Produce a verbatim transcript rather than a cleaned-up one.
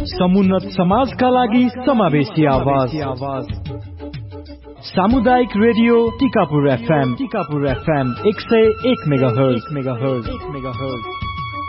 समुन्नत समाजका लागि समावेशी आवाज सामुदायिक radio Tikapur FM Tikapur FM एक सय एक मेगाहर्ज मेगाहर्ज मेगाहर्ज